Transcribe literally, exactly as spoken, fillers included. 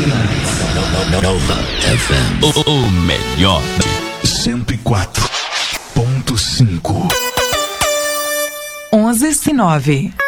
Nova F M. O, o melhor. cento e quatro ponto cinco. onze e nove.